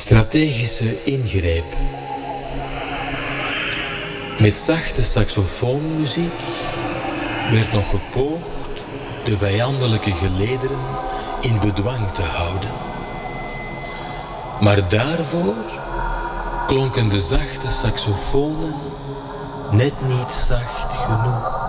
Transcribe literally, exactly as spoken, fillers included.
Strategische ingreep. Met zachte saxofoonmuziek werd nog gepoogd de vijandelijke gelederen in bedwang te houden. Maar daarvoor klonken de zachte saxofonen net niet zacht genoeg.